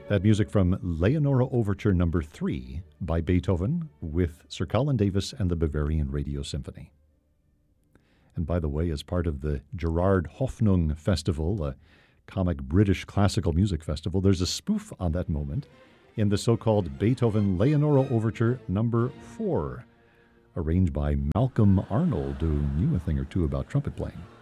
That music from Leonora Overture Number 3 by Beethoven with Sir Colin Davis and the Bavarian Radio Symphony. And by the way, as part of the Gerard Hoffnung Festival, a comic British classical music festival, there's a spoof on that moment in the so-called Beethoven Leonora Overture Number 4, arranged by Malcolm Arnold, who knew a thing or two about trumpet playing.